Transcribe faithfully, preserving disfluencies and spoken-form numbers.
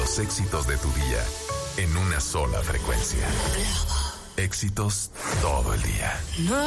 los éxitos de tu día en una sola frecuencia. Éxitos todo el día.